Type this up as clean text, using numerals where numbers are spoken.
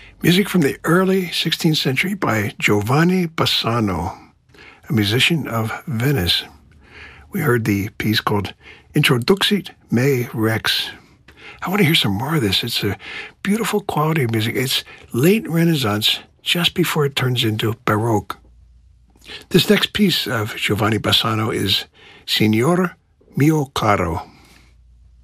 Music from the early 16th century by Giovanni Bassano, a musician of Venice. We heard the piece called Introduxit Me Rex. I want to hear some more of this. It's a beautiful quality of music. It's late Renaissance, just before it turns into Baroque. This next piece of Giovanni Bassano is Signor Mio Caro.